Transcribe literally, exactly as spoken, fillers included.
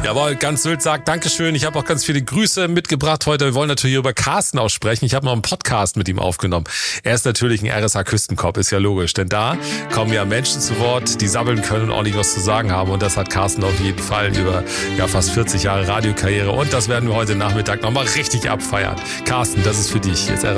Jawohl, ganz Sylt sagt Dankeschön. Ich habe auch ganz viele Grüße mitgebracht heute. Wir wollen natürlich über Carsten auch sprechen. Ich habe noch einen Podcast mit ihm aufgenommen. Er ist natürlich ein R S A-Küstenkopf, ist ja logisch. Denn da kommen ja Menschen zu Wort, die sabbeln können und ordentlich was zu sagen haben. Und das hat Carsten auf jeden Fall über ja, fast vierzig Jahre Radiokarriere. Und das werden wir heute Nachmittag nochmal richtig abfeiern. Carsten, das ist für dich. Jetzt